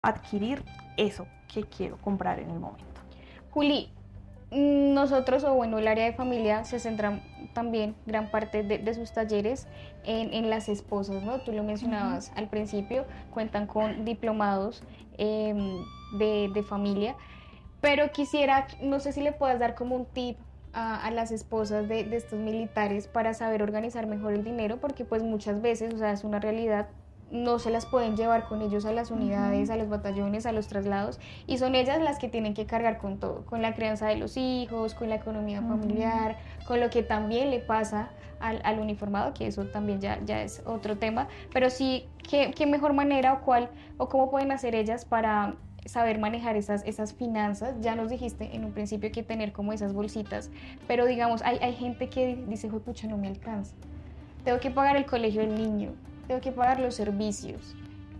adquirir eso que quiero comprar en el momento. Juli, nosotros, o bueno, el área de familia se centra también gran parte de sus talleres en las esposas, ¿no? Tú lo mencionabas al principio, cuentan con diplomados de familia, pero quisiera, no sé si le puedas dar como un tip a las esposas de estos militares para saber organizar mejor el dinero, porque pues muchas veces, o sea, es una realidad, no se las pueden llevar con ellos a las unidades, a los batallones, a los traslados, y son ellas las que tienen que cargar con todo, con la crianza de los hijos, con la economía familiar, con lo que también le pasa al uniformado, que eso también ya es otro tema, pero sí, ¿qué mejor manera o cuál, o cómo pueden hacer ellas para saber manejar esas finanzas? Ya nos dijiste en un principio que tener como esas bolsitas, pero digamos, hay gente que dice, pucha, no me alcanza, tengo que pagar el colegio del niño, tengo que pagar los servicios.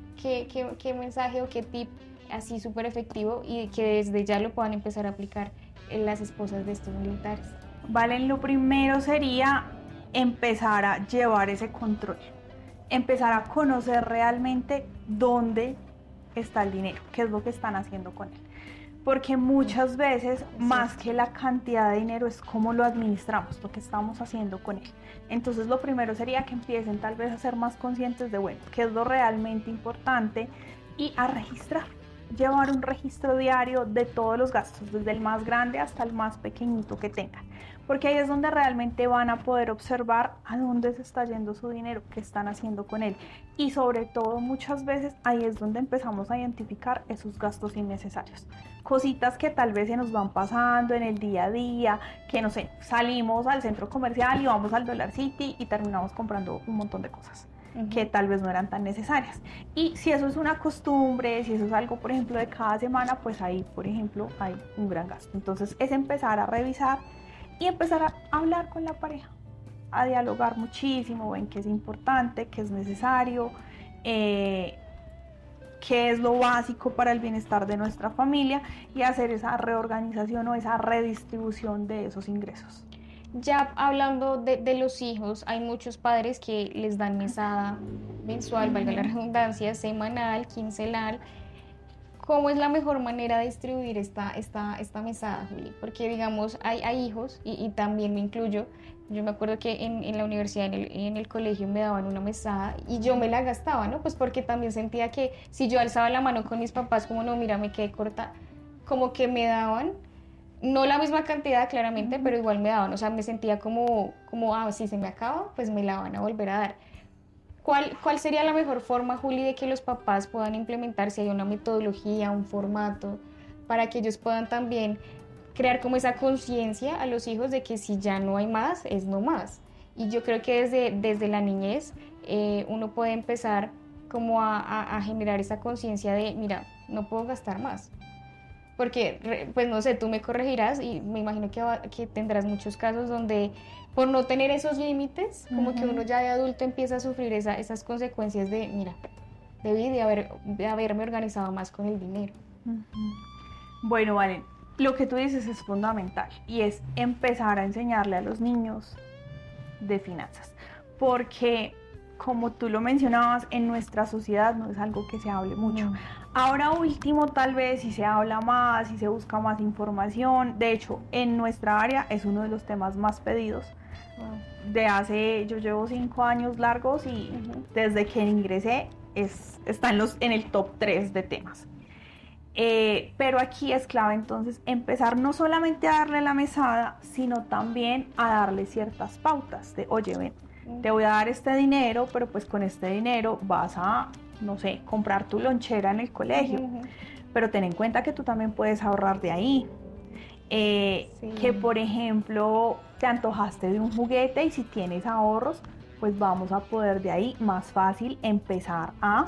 ¿Qué mensaje o qué tip así súper efectivo y que desde ya lo puedan empezar a aplicar en las esposas de estos militares? Vale, lo primero sería empezar a llevar ese control, empezar a conocer realmente dónde está el dinero, qué es lo que están haciendo con él. Porque muchas veces, más que la cantidad de dinero, es cómo lo administramos, lo que estamos haciendo con él. Entonces lo primero sería que empiecen tal vez a ser más conscientes de, bueno, qué es lo realmente importante, y a registrar, llevar un registro diario de todos los gastos, desde el más grande hasta el más pequeñito que tengan, porque ahí es donde realmente van a poder observar a dónde se está yendo su dinero, qué están haciendo con él, y sobre todo muchas veces ahí es donde empezamos a identificar esos gastos innecesarios, cositas que tal vez se nos van pasando en el día a día, que no sé, salimos al centro comercial y vamos al Dollar City y terminamos comprando un montón de cosas que tal vez no eran tan necesarias. Y si eso es una costumbre, si eso es algo, por ejemplo, de cada semana, pues ahí, por ejemplo, hay un gran gasto. Entonces es empezar a revisar y empezar a hablar con la pareja, a dialogar muchísimo, ven qué es importante, qué es necesario, qué es lo básico para el bienestar de nuestra familia, y hacer esa reorganización o esa redistribución de esos ingresos. Ya hablando de los hijos, hay muchos padres que les dan mesada mensual, valga la redundancia, semanal, quincenal. ¿Cómo es la mejor manera de distribuir esta mesada, Juli? Porque digamos, hay hijos, y también me incluyo. Yo me acuerdo que en la universidad, en el colegio, me daban una mesada y yo me la gastaba, ¿no? Pues porque también sentía que si yo alzaba la mano con mis papás, como no, mira, me quedé corta, como que me daban, no la misma cantidad claramente, pero igual me daban, o sea, me sentía como, si se me acaba, pues me la van a volver a dar. ¿Cuál sería la mejor forma, Juli, de que los papás puedan implementar, si hay una metodología, un formato, para que ellos puedan también crear como esa conciencia a los hijos de que si ya no hay más, es no más? Y yo creo que desde la niñez uno puede empezar como a generar esa conciencia de, mira, no puedo gastar más. Porque, pues no sé, tú me corregirás y me imagino que tendrás muchos casos donde por no tener esos límites, como que uno ya de adulto empieza a sufrir esas consecuencias de, mira, debí de haberme organizado más con el dinero. Bueno, Valen, lo que tú dices es fundamental, y es empezar a enseñarle a los niños de finanzas, porque como tú lo mencionabas, en nuestra sociedad no es algo que se hable mucho. Ahora último, tal vez si se habla más, si se busca más información. De hecho, en nuestra área es uno de los temas más pedidos. Yo llevo 5 años largos y desde que ingresé está en el top 3 de temas. Pero aquí es clave entonces empezar no solamente a darle la mesada, sino también a darle ciertas pautas de, oye, ven, te voy a dar este dinero, pero pues con este dinero vas a, no sé, comprar tu lonchera en el colegio, pero ten en cuenta que tú también puedes ahorrar de ahí. Que por ejemplo te antojaste de un juguete, y si tienes ahorros, pues vamos a poder de ahí más fácil empezar a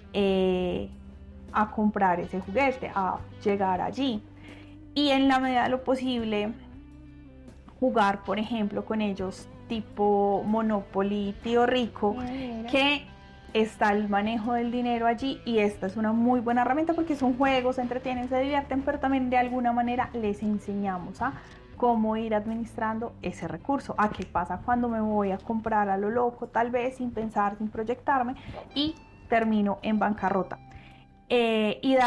comprar ese juguete, a llegar allí, y en la medida de lo posible jugar, por ejemplo, con ellos tipo Monopoly, Tío Rico, que está el manejo del dinero allí, y esta es una muy buena herramienta porque son juegos, se entretienen, se divierten, pero también de alguna manera les enseñamos a cómo ir administrando ese recurso, a qué pasa cuando me voy a comprar a lo loco, tal vez sin pensar, sin proyectarme, y termino en bancarrota. y